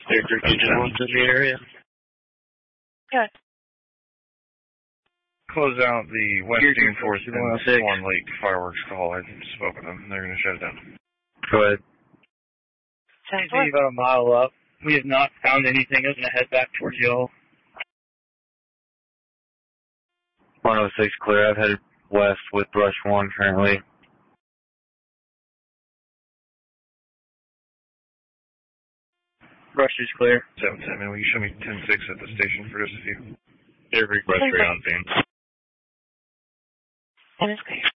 Victor, did you want to the area? Good. Close out the West June 4th and 106. Swan Lake fireworks call. I spoke with them. They're going to shut it down. Go ahead. Sounds About a mile up. We have not found anything. I was going to head back towards y'all. 106 clear. I've headed west with Brush 1 currently. Brush is clear. 710, man. Will you show me 10-6 at the station for just a few? Every brush rate on scene. That is clear.